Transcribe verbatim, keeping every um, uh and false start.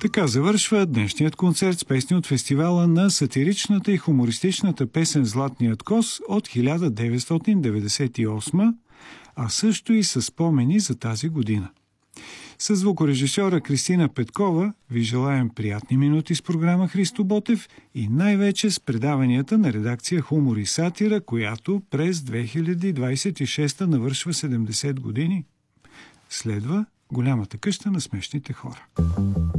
Така завършва днешният концерт с песни от фестивала на сатиричната и хумористичната песен «Златният кос» от хиляда деветстотин деветдесет и осма, а също и с спомени за тази година. С звукорежисьора Кристина Петкова ви желаем приятни минути с програма Христо Ботев и най-вече с предаванията на редакция «Хумор и сатира», която през две хиляди двадесет и шеста навършва седемдесет години. Следва голямата къща на смешните хора.